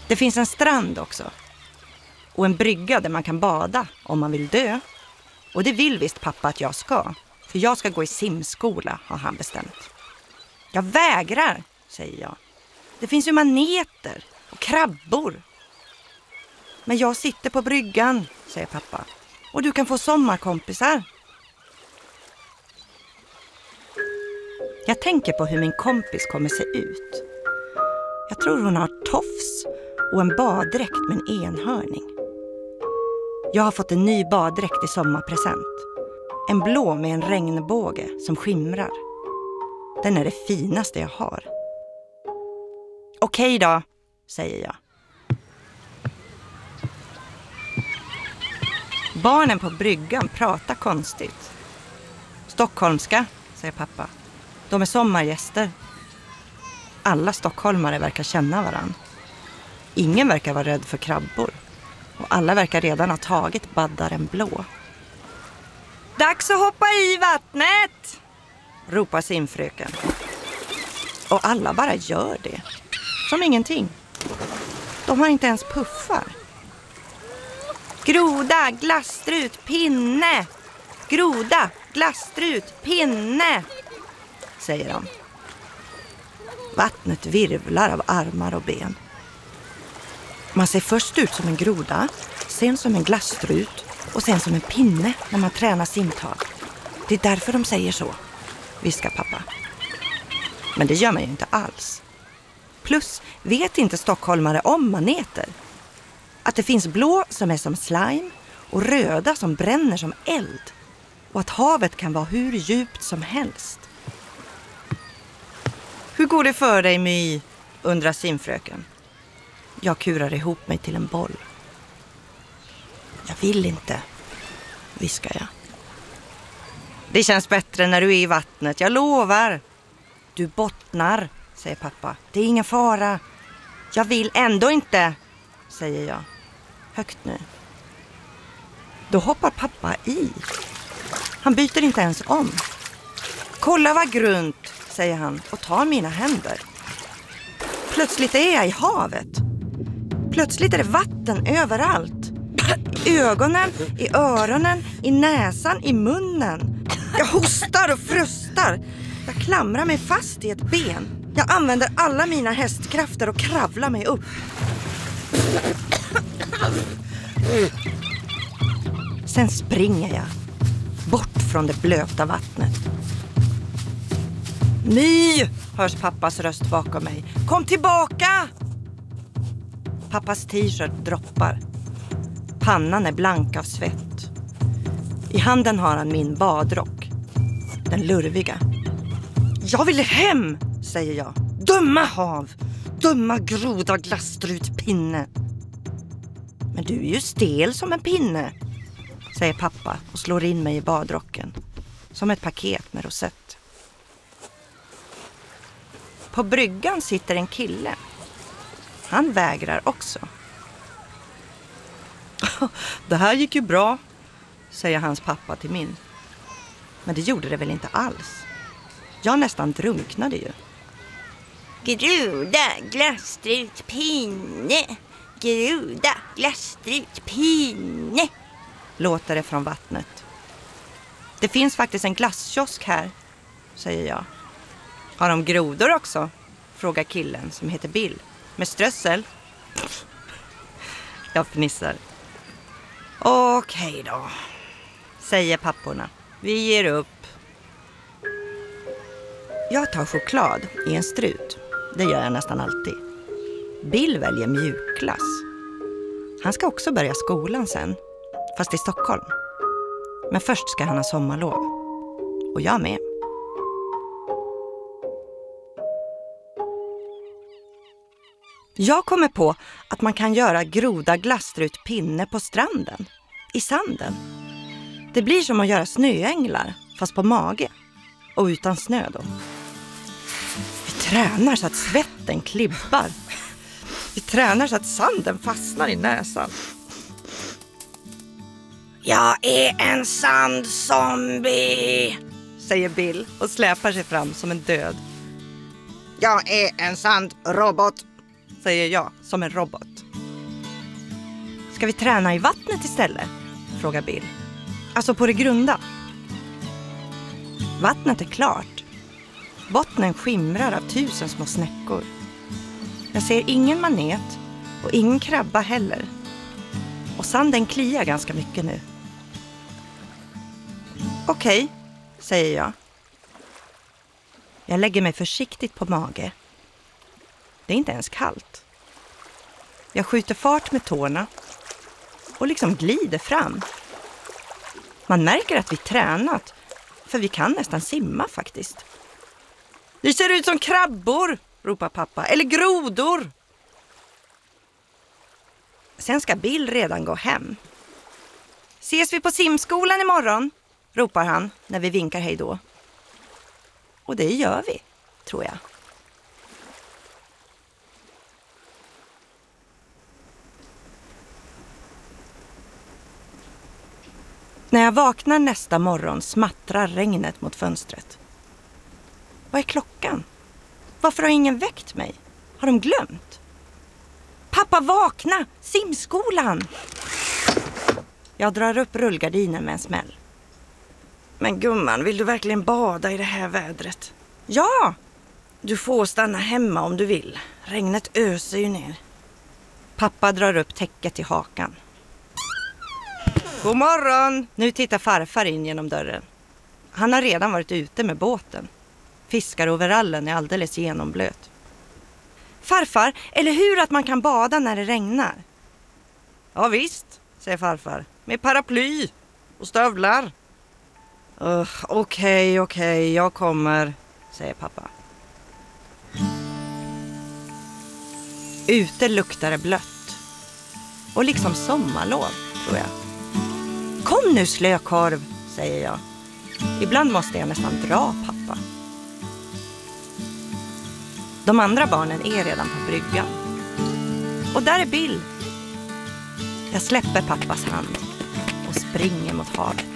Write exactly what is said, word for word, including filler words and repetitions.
Det finns en strand också. Och en brygga där man kan bada om man vill dö. Och det vill visst pappa att jag ska. För jag ska gå i simskola, har han bestämt. Jag vägrar, säger jag. Det finns ju maneter och krabbor. Men jag sitter på bryggan, säger pappa. Och du kan få sommarkompisar. Jag tänker på hur min kompis kommer se ut. Jag tror hon har tofs och en baddräkt med en enhörning. Jag har fått en ny baddräkt i sommarpresent. En blå med en regnbåge som skimrar. Den är det finaste jag har. Okej då, säger jag. Barnen på bryggan pratar konstigt. Stockholmska, säger pappa. De är sommargäster. Alla stockholmare verkar känna varann. Ingen verkar vara rädd för krabbor. Och alla verkar redan ha tagit baddaren blå. Dags att hoppa i vattnet, ropar simfröken. Och alla bara gör det. Som ingenting. De har inte ens puffar. Groda, glasstrut, pinne. Groda, glasstrut, pinne, säger de. Vattnet virvlar av armar och ben. Man ser först ut som en groda, sen som en glasstrut och sen som en pinne när man tränar simtag. Det är därför de säger så, viskar pappa. Men det gör man ju inte alls. Plus vet inte stockholmare om maneter. Att det finns blå som är som slime och röda som bränner som eld. Och att havet kan vara hur djupt som helst. Hur går det för dig, My? Undrar simfröken. Jag kurar ihop mig till en boll. Jag vill inte, viskar jag. Det känns bättre när du är i vattnet, jag lovar. Du bottnar, säger pappa. Det är ingen fara. Jag vill ändå inte, säger jag. Högt nu. Då hoppar pappa i. Han byter inte ens om. Kolla vad grunt, säger han och tar mina händer. Plötsligt är jag i havet. Plötsligt är det vatten överallt. I ögonen, i öronen, i näsan, i munnen. Jag hostar och frustar. Jag klamrar mig fast i ett ben. Jag använder alla mina hästkrafter och kravlar mig upp. Sen springer jag. Bort från det blöta vattnet. My, hörs pappas röst bakom mig. Kom tillbaka! Pappas t-shirt droppar. Pannan är blank av svett. I handen har han min badrock. Den lurviga. Jag vill hem, säger jag. Dumma hav! Dumma groda glasstrut pinne. Men du är ju stel som en pinne, säger pappa och slår in mig i badrocken. Som ett paket med rosett. På bryggan sitter en kille. Han vägrar också. Det här gick ju bra, säger hans pappa till min. Men det gjorde det väl inte alls. Jag nästan drunknade ju. Groda, glasstrut, pinne. Groda, glasstrut, pinne, låter det från vattnet. Det finns faktiskt en glasskiosk här, säger jag. Har de grodor också? Frågar killen som heter Bill. Med strössel? Jag fnissar. Okej då, säger papporna. Vi ger upp. Jag tar choklad i en strut. Det gör jag nästan alltid. Bill väljer mjukglass. Han ska också börja skolan sen. Fast i Stockholm. Men först ska han ha sommarlov. Och jag med. Jag kommer på att man kan göra groda glasstrut pinne på stranden. I sanden. Det blir som att göra snöänglar. Fast på mage. Och utan snö då. Vi tränar så att svetten klibbar. Vi tränar så att sanden fastnar i näsan. Jag är en sandzombie, säger Bill och släpar sig fram som en död. Jag är en sandrobot, säger jag som en robot. Ska vi träna i vattnet istället? Frågar Bill. Alltså på det grunda. Vattnet är klart. Bottnen skimrar av tusen små snäckor. Jag ser ingen manet och ingen krabba heller. Och sanden kliar ganska mycket nu. Okej, säger jag. Jag lägger mig försiktigt på mage. Det är inte ens kallt. Jag skjuter fart med tårna och liksom glider fram. Man märker att vi tränat, för vi kan nästan simma faktiskt. Det ser ut som krabbor, ropar pappa, eller grodor. Sen ska Bill redan gå hem. Ses vi på simskolan imorgon, ropar han när vi vinkar hej då. Och det gör vi, tror jag. När jag vaknar nästa morgon smattrar regnet mot fönstret. Vad är klockan? Varför har ingen väckt mig? Har de glömt? Pappa, vakna! Simskolan! Jag drar upp rullgardinen med en smäll. Men gumman, vill du verkligen bada i det här vädret? Ja! Du får stanna hemma om du vill. Regnet öser ju ner. Pappa drar upp täcket i hakan. God morgon! Nu tittar farfar in genom dörren. Han har redan varit ute med båten. Fiskaroverallen är alldeles genomblöt. Farfar, eller hur att man kan bada när det regnar? Ja visst, säger farfar. Med paraply och stövlar. Uh, okej, okej, jag kommer, säger pappa. Ute luktar det blött. Och liksom sommarlov, tror jag. Kom nu slökorv, säger jag. Ibland måste jag nästan dra pappa. De andra barnen är redan på bryggan. Och där är Bill. Jag släpper pappas hand och springer mot havet.